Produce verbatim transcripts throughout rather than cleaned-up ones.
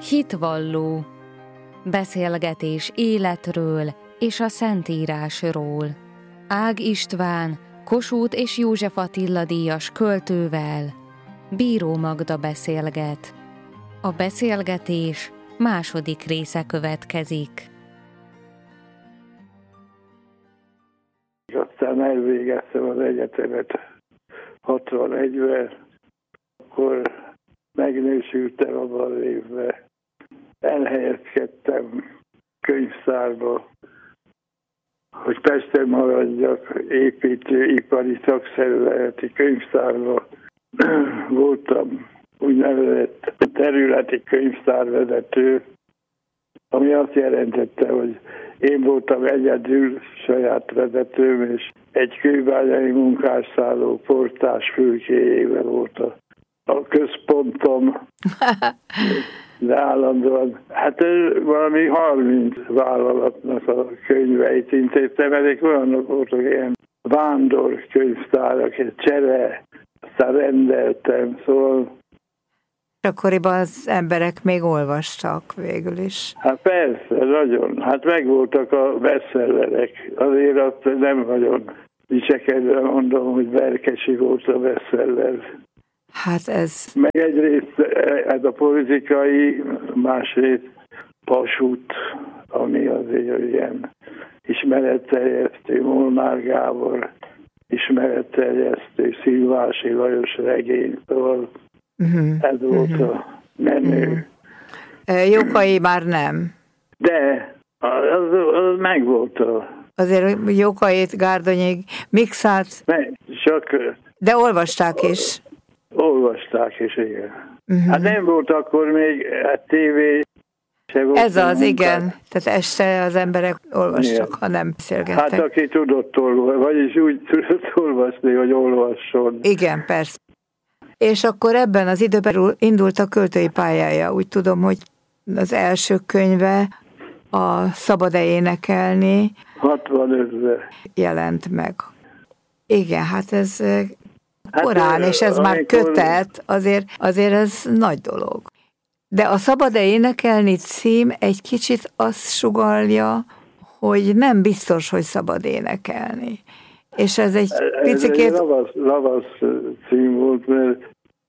Hitvalló. Beszélgetés életről és a Szentírásról. Ág István, Kossuth és József Attila díjas költővel Bíró Magda beszélget. A beszélgetés második része következik. Aztán elvégeztem az egyetemet hatvanegyben, akkor megnősültem abban az évben. Elhelyezkedtem könyvtárba, hogy Pesten maradjak, építőipari szakszervezeti könyvtárba. Voltam úgynevezett területi könyvtárvezető, ami azt jelentette, hogy én voltam egyedül saját vezetőm, és egy kőbányai munkásszálló portás fülkéjével volt a, a központom, de állandóan, hát valami harminc vállalatnak a könyveit intéztem, ezek olyanok voltak, ilyen vándor könyvtárak, egy csere, aztán rendeltem, szóval. Akkoriban az emberek még olvastak végül is. Hát persze, nagyon. Hát megvoltak a bestsellerek. Azért azt nem nagyon dicsekedve mondom, hogy Berkesi volt a bestseller. Hát ez... Meg egyrészt ez a politikai, másrészt Kossuth, ami azért ilyen ismeretterjesztő, Molnár Gábor ismeretterjesztő, Szilvási Lajos regény, szóval uh-huh. ez volt uh-huh. a menő. Uh-huh. Jókai már nem. De, az, az megvolt a... Azért Jókait, Gárdonyig mixált. Meg, csak... De olvasták is. Olvasták is, igen. Uh-huh. Hát nem volt akkor még hát tévé se volt. Ez az, igen. Tehát este az emberek olvastak, igen. Ha nem beszélgettek. Hát aki tudott olvasni, vagyis úgy tudott olvasni, hogy olvasson. Igen, persze. És akkor ebben az időben indult a költői pályája. Úgy tudom, hogy az első könyve, a Szabad-e énekelni hatvanötben jelent meg. Igen, hát ez korán, hát, és ez már kötet, azért, azért ez nagy dolog. De a Szabad-e énekelni cím egy kicsit azt sugallja, hogy nem biztos, hogy szabad énekelni. És ez egy picikét... Ez egy ravasz, ravasz cím volt, mert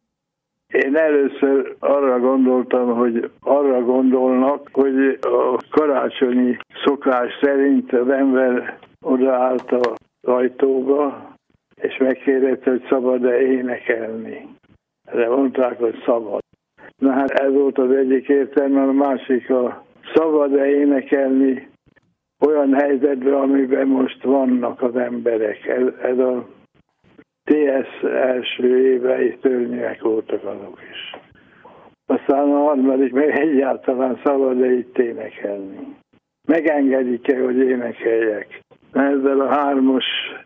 én először arra gondoltam, hogy arra gondolnak, hogy a karácsonyi szokás szerint az ember odaállt az ajtóba, és megkérdezte, hogy szabad-e énekelni. De mondták, hogy szabad. Na hát ez volt az egyik értelme, a másik a szabad-e énekelni olyan helyzetben, amiben most vannak az emberek. Ez, ez a té es első évei szörnyűek voltak azok is. Aztán a harmadik, meg egyáltalán szabad-e itt énekelni. Megengedik-e, hogy énekeljek? Ezzel a hármas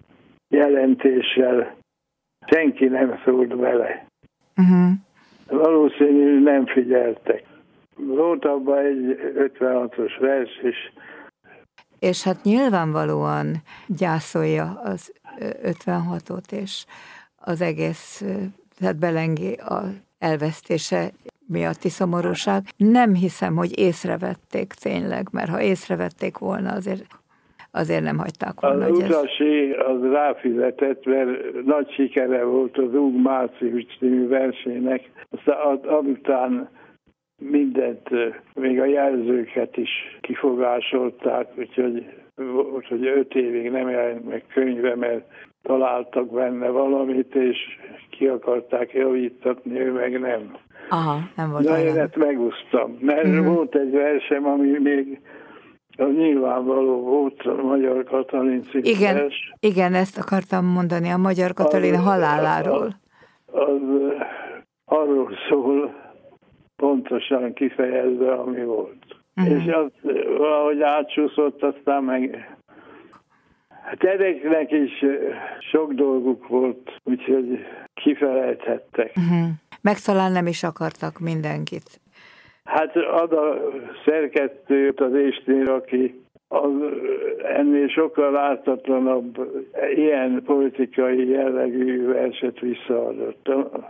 jelentéssel senki nem szólt vele. Uh-huh. Valószínűleg nem figyeltek. Volt abban egy ötvenhatos vers is. És hát nyilvánvalóan gyászolja az ötvenhatot, és az egész, tehát Belengi a elvesztése miatti szomorúság. Nem hiszem, hogy észrevették tényleg, mert ha észrevették volna, azért, azért nem hagyták volna. Az utasi az ráfizetett, mert nagy sikere volt az Úg Március című versének. Aztán azután mindent, még a jelzőket is kifogásolták, úgyhogy, úgyhogy öt évig nem jelent meg könyve, mert találtak benne valamit, és ki akarták javítatni, ő meg nem. Aha, nem volt. De én ezt megúsztam, mert uh-huh. volt egy versem, ami még az nyilvánvaló volt, a Magyar Katalin című igen, vers. Igen, ezt akartam mondani, a Magyar Katalin az, haláláról. Az, az arról szól, pontosan kifejezve, ami volt. Uh-huh. És az valahogy átsúszott, aztán meg... Hát ezeknek is sok dolguk volt, úgyhogy kifelejthettek. Uh-huh. Meg talán nem is akartak mindenkit. Hát az a szerkesztő, az Éstér, aki az ennél sokkal ártatlanabb ilyen politikai jellegű verset visszaadott.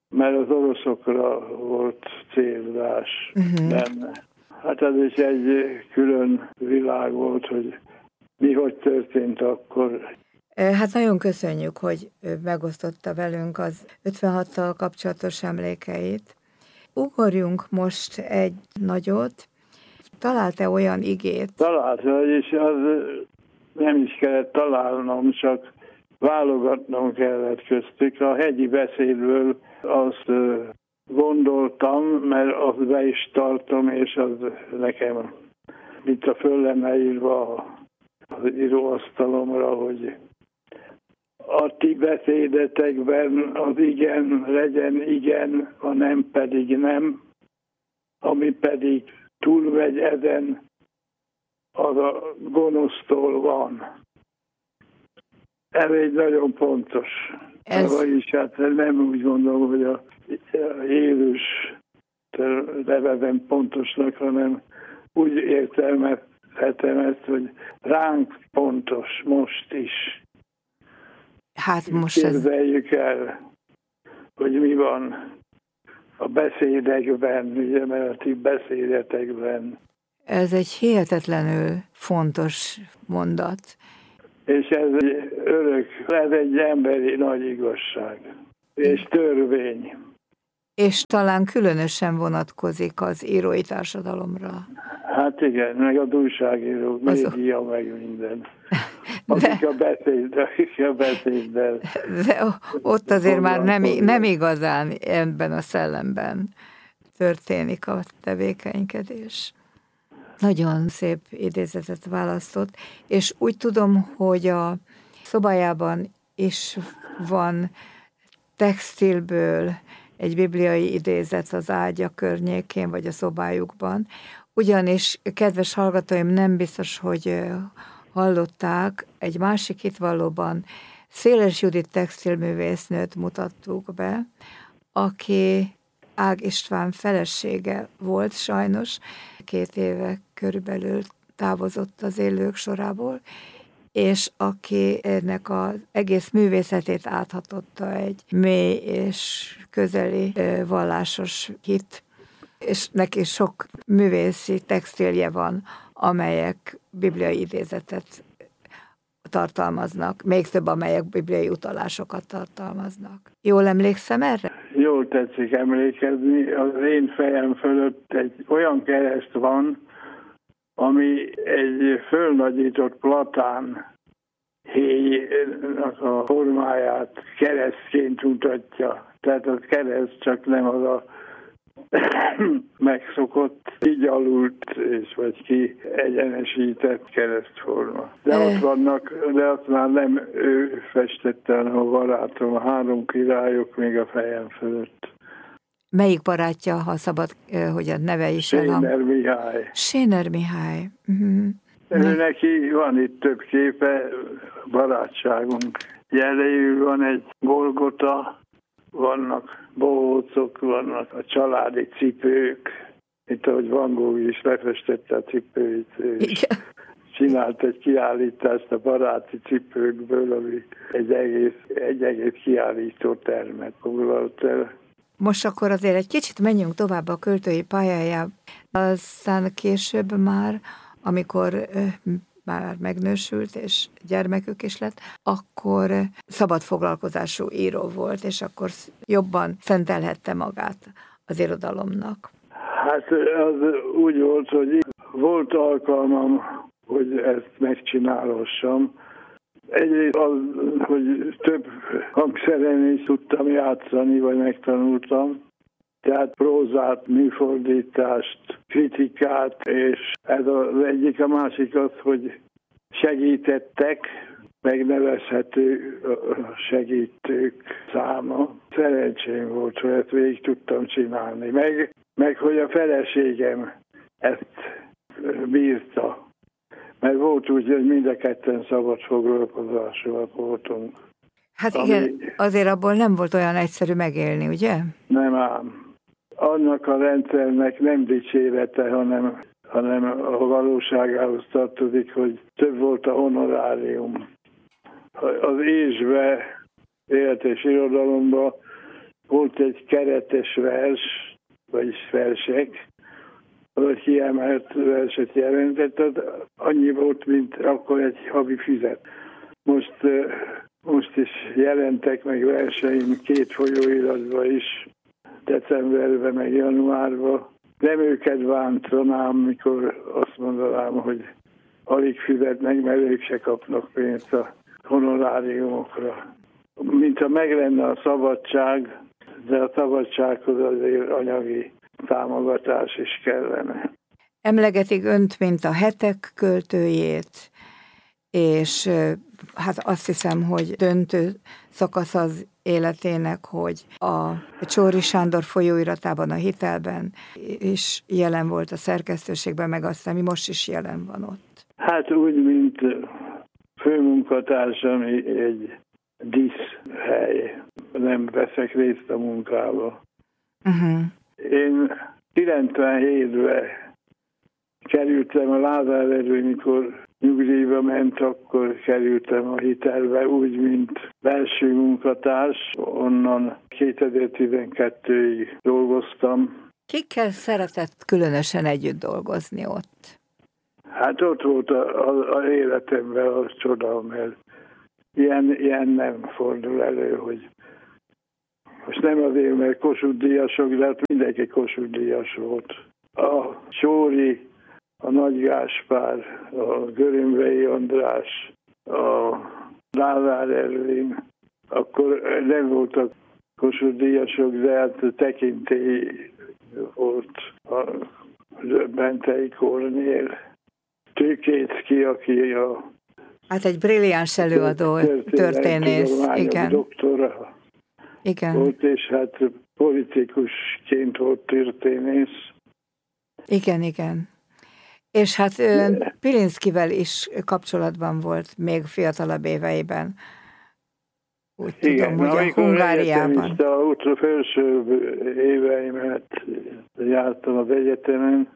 mert az oroszokra volt célzás uh-huh. benne. Hát ez is egy külön világ volt, hogy mi hogy történt akkor. Hát nagyon köszönjük, hogy megosztotta velünk az ötvenhattal kapcsolatos emlékeit. Ugorjunk most egy nagyot. Talált-e olyan igét? Találta, és az nem is kellett találnom, csak válogatnom kellett köztük. A hegyi beszédből azt gondoltam, mert azt be is tartom, és az nekem, mint a föl lenne írva az íróasztalomra, hogy a ti beszédetekben az igen legyen igen, a nem pedig nem, ami pedig túlmegy ezen, az a gonosztól van. Ez egy nagyon pontos. Ez... Vagyis hát nem úgy gondolom, hogy a élős nevezem pontosnak, hanem úgy értelmezhetem ezt, hogy ránk pontos most is. Hát most képzeljük ez... el, hogy mi van a beszédekben, ugye, mert a ti beszédetekben. Ez egy hihetetlenül fontos mondat. És ez egy örök, ez egy emberi nagy igazság. És törvény. És talán különösen vonatkozik az írói társadalomra. Hát igen, meg az újságírók, média, meg minden. Akik a beszéd, akik a beszéddel. De ott azért már nem, nem igazán ebben a szellemben történik a tevékenykedés. Nagyon szép idézetet választott, és úgy tudom, hogy a szobájában is van textilből egy bibliai idézet az ágya környékén, vagy a szobájukban. Ugyanis, kedves hallgatóim, nem biztos, hogy hallották, egy másik hitvallóban Széles Judit textilművésznőt mutattuk be, aki Ág István felesége volt sajnos, két éve körülbelül távozott az élők sorából, és aki ennek az egész művészetét áthatotta egy mély és közeli vallásos hit, és neki sok művészi textilje van, amelyek bibliai idézetet tartalmaznak, még több, amelyek bibliai utalásokat tartalmaznak. Jól emlékszem erre? Jól tetszik emlékezni. Az én fejem fölött egy olyan kereszt van, ami egy fölnagyított platán héjnak a formáját keresztként mutatja. Tehát az kereszt, csak nem az a megszokott, kigyalult és vagy ki egyenesített keresztforma. De ott vannak, de azt már nem ő festette, hanem a barátom, a három királyok még a fejem fölött. Melyik barátja, ha szabad, hogy a neve is elhang? Séner Mihály. Séner Mihály. Uh-huh. Ő neki van itt több képe, barátságunk jeléül van egy Golgota, vannak bohócok, vannak a családi cipők, mint ahogy Van Gogh is lefestette a cipőit. Igen. Csinált egy kiállítást a baráti cipőkből, ami egy egész, egy egész kiállító termet foglalt el. Most akkor azért egy kicsit menjünk tovább a költői pályájába. Aztán később már, amikor már megnősült, és gyermekük is lett, akkor szabad foglalkozású író volt, és akkor jobban szentelhette magát az irodalomnak. Hát az úgy volt, hogy volt alkalmam, hogy ezt megcsinálhassam. Egyrészt az, hogy több hangszeren is tudtam játszani, vagy megtanultam. Tehát prózát, műfordítást, kritikát, és ez az egyik, a másik az, hogy segítettek, megnevezhető segítők száma. Szerencsém volt, hogy ezt végig tudtam csinálni. Meg, meg hogy a feleségem ezt bírta. Mert volt úgy, hogy mind a ketten szabad foglalkozásúak voltunk. Hát igen, ami... azért abból nem volt olyan egyszerű megélni, ugye? Nem ám. Annak a rendszernek nem dicsérete, hanem, hanem a valóságához tartozik, hogy több volt a honorárium. Az ésbe, élet és irodalomba volt egy keretes vers, vagyis versek, az a kiemelt verset jelentett, annyi volt, mint akkor egy havi füzet. Most, most is jelentek meg verseim két folyóiratban is, decemberben, meg januárban. Nem őket bántanám, mikor azt mondanám, hogy alig fizetnek, mert ők se kapnak pénzt a honoráriumokra. Mintha meg lenne a szabadság, de a szabadsághoz azért anyagi támogatás is kellene. Emlegetik önt, mint a hetek költőjét, és hát azt hiszem, hogy döntő szakasz az életének, hogy a Csorri Sándor folyóiratában, a Hitelben is jelen volt a szerkesztőségben, meg aztán mi most is jelen van ott. Hát úgy, mint főmunkatársam egy díszhely. Nem veszek részt a munkába. Uh-huh. Én kilencvenhétben kerültem a Lázár Erdő, mikor nyugdíjba ment, akkor kerültem a Hitelbe, úgy, mint belső munkatárs. Onnan kétezer-tizenkettőig dolgoztam. Kikkel szeretett különösen együtt dolgozni ott? Hát ott volt a, a, a életemben a csoda, mert ilyen, ilyen nem fordul elő, hogy most nem azért, mert Kossuth-díjasok, de hát mindenki Kossuth-díjas volt. A Sóri, a Nagy Gáspár, a Görömbei András, a Lázár Ervin, akkor nem voltak Kossuth-díjasok, de hát tekintély volt a Bentei Kornél. Tőkécki, aki a hát egy brilliáns előadó, történész, igen. Doktora igen. volt, és hát politikusként volt történész. Igen, igen. És hát ön Pilinszkivel is kapcsolatban volt még fiatalabb éveiben. Úgy igen, tudom, hogy a Hungáriában. Amikor a felső éveimet jártam az egyetemen,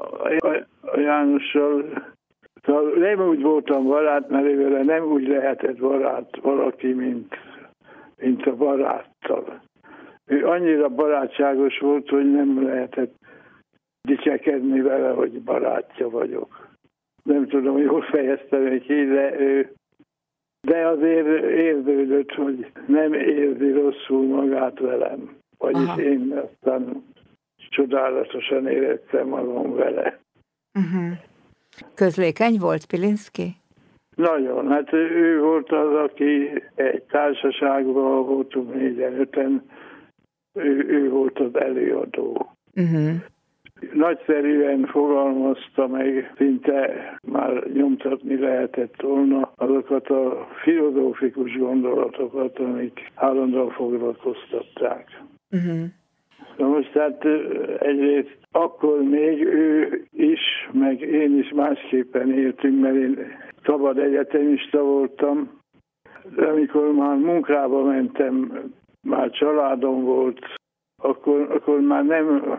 a Jánossal, szóval nem úgy voltam barát, mert ővele nem úgy lehetett barát valaki, mint, mint a baráttal. Ő annyira barátságos volt, hogy nem lehetett dicsekedni vele, hogy barátja vagyok. Nem tudom, hogy jól fejeztem ki, de, ő, de azért érződött, hogy nem érzi rosszul magát velem. Vagyis aha. Én aztán csodálatosan éreztem magam vele. Uh-huh. Közlékeny volt Pilinszki? Nagyon. Hát ő volt az, aki egy társaságban voltunk négyen, öten, ő, ő volt az előadó. Uh-huh. Nagyszerűen fogalmazta meg, szinte már nyomtatni lehetett volna azokat a filozófikus gondolatokat, amik állandóan foglalkoztatták. Uh-huh. Na most hát egyrészt akkor még ő is, meg én is másképpen éltünk, mert én szabad egyetemista voltam. De amikor már munkába mentem, már családom volt, akkor, akkor már nem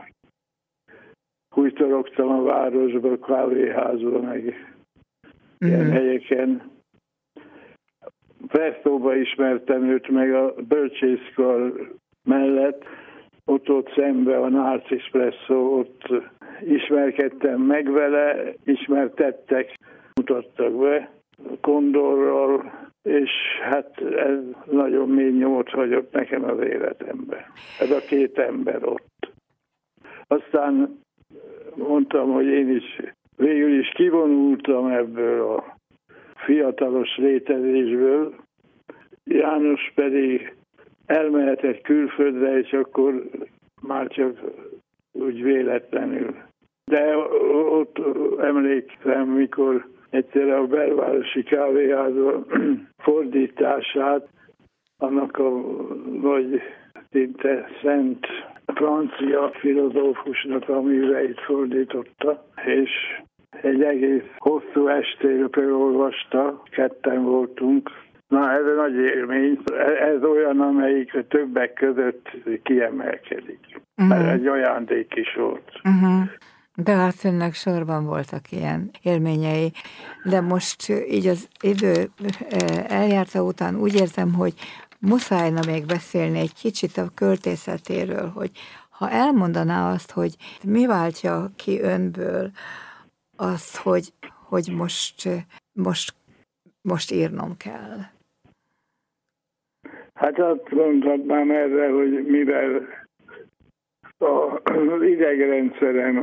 hújtorogtam a városba, kávéházba, meg mm. ilyen helyeken. Prestóba ismertem őt, meg a bölcsészkar mellett, ott ott szembe a Narcisz Presszó, ott ismerkedtem meg vele, ismertettek, mutattak be Kondorral, és hát ez nagyon mély nyomot hagyott nekem az életemben. Ez a két ember ott. Aztán mondtam, hogy én is végül is kivonultam ebből a fiatalos létezésből, János pedig elmehetett külföldre, és akkor már csak úgy véletlenül. De ott emlékszem, mikor egyszer a belvárosi kávéházban fordítását annak a vagy szinte szent francia filozófusnak a műveit fordította, és egy egész hosszú estéről olvasta, ketten voltunk. Na, ez egy nagy élmény. Ez olyan, amelyik többek között kiemelkedik. Uh-huh. Ez egy ajándék is volt. Uh-huh. De hát önnek sorban voltak ilyen élményei. De most így az idő eljárta után úgy érzem, hogy muszájna még beszélni egy kicsit a költészetéről, hogy ha elmondaná azt, hogy mi váltja ki önből azt, hogy, hogy most, most, most írnom kell. Hát azt mondhatnám erre, hogy mivel az idegrendszerem,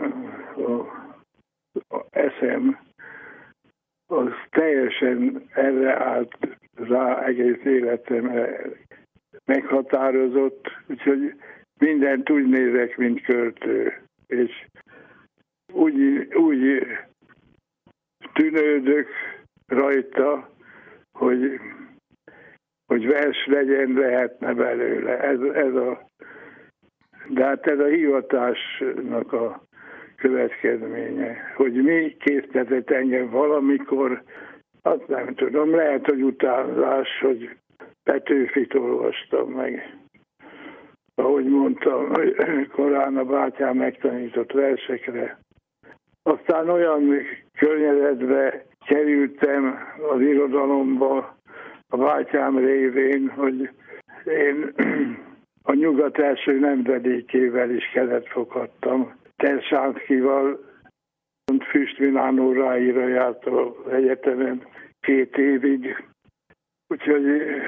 az eszem, az teljesen erre állt rá egész életemre meghatározott, úgyhogy mindent úgy nézek, mint költő. És úgy, úgy tűnődök rajta, hogy, hogy vers legyen, lehetne belőle. Ez, ez a, de hát ez a hivatásnak a következménye. Hogy mi késztetett engem valamikor, azt nem tudom, lehet, hogy utánzás, hogy Petőfit olvastam meg. Ahogy mondtam, korán a bátyám megtanított versekre. Aztán olyan környezetbe kerültem az irodalomba a bátyám révén, hogy én a nyugat első nemzedékével is kezet foghattam. Tersánszkival, Füst Milánó Ráira járt az egyetemen két évig, úgyhogy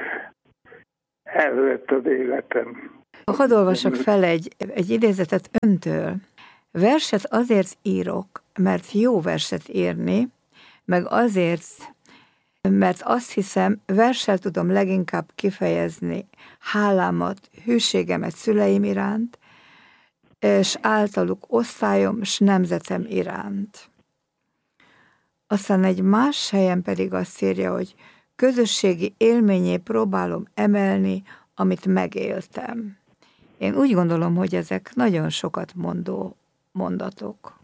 ez lett az életem. Hadd olvasok fel egy, egy idézetet öntől. Verset azért írok, mert jó verset írni, meg azért, mert azt hiszem, verssel tudom leginkább kifejezni hálámat, hűségemet szüleim iránt, és általuk osztályom s nemzetem iránt. Aztán egy más helyen pedig azt írja, hogy közösségi élményé próbálom emelni, amit megéltem. Én úgy gondolom, hogy ezek nagyon sokat mondó mondatok.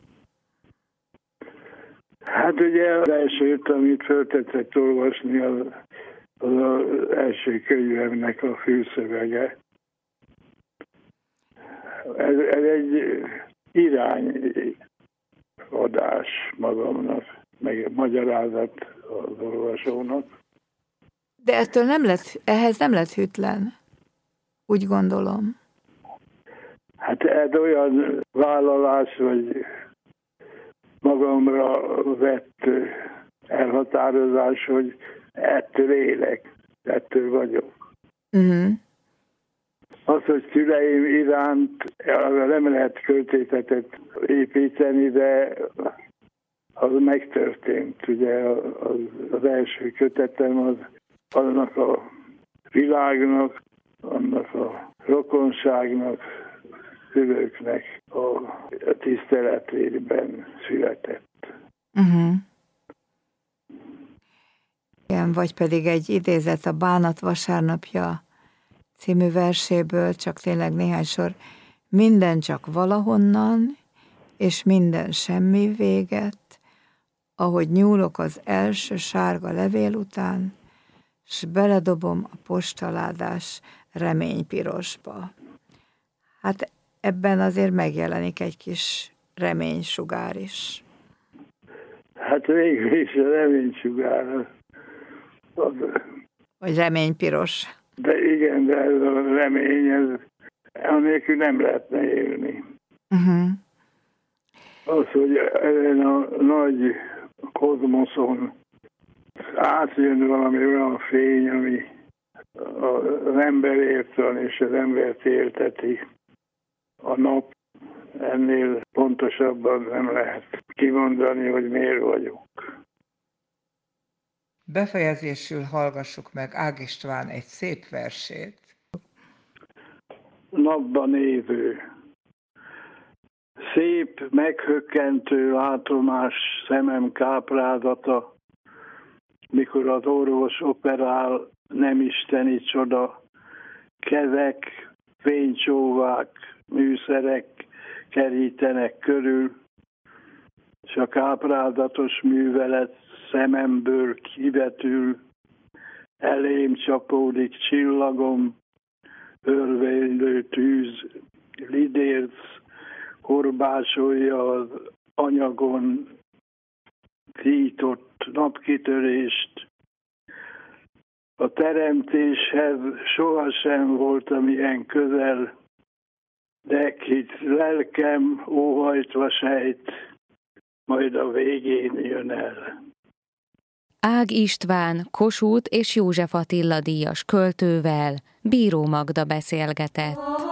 Hát ugye az elsőt, amit föltetszett olvasni, az, az az első könyvemnek a fülszövege. Ez, ez egy irányadás magamnak, meg magyarázat az olvasónak. De ettől nem lett, ehhez nem lett hűtlen, úgy gondolom. Hát ez olyan vállalás, hogy magamra vett elhatározás, hogy ettől élek, ettől vagyok. Uh-huh. Az, hogy szüleim iránt nem lehet költészetet építeni, de az megtörtént. Ugye az, az első kötetem az annak a világnak, annak a rokonságnak, szülőknek a tiszteletében született. Uh-huh. Igen, vagy pedig egy idézet a Bánat vasárnapja című verséből, csak tényleg néhány sor. Minden csak valahonnan, és minden semmi véget, ahogy nyúlok az első sárga levél után, s beledobom a postaládás reménypirosba. Hát ebben azért megjelenik egy kis reménysugár is. Hát végül is a reménysugár. Az... Vagy reménypiros. De igen, de ez a remény, ez annélkül nem lehetne élni. Uh-huh. Az, hogy ezen a nagy kozmoszon átjön valami olyan fény, ami az emberért van, és az embert élteti. A nap, ennél pontosabban nem lehet kimondani, hogy miért vagyunk. Befejezésül hallgassuk meg Ág István egy szép versét. Napban évő. Szép, meghökkentő látomás szemem káprázata, mikor az orvos operál, nem isteni csoda, kezek, fénycsóvák, műszerek kerítenek körül, s a káprázatos művelet szememből kivetül, elém csapódik csillagom, örvénylő tűz, lidérc, korbásolja az anyagon tított napkitörést, A teremtéshez sohasem voltam ilyen közel, de kit lelkem óhajtva sejt, majd a végén jön el. Ág István, Kossuth és József Attila díjas költővel Bíró Magda beszélgetett.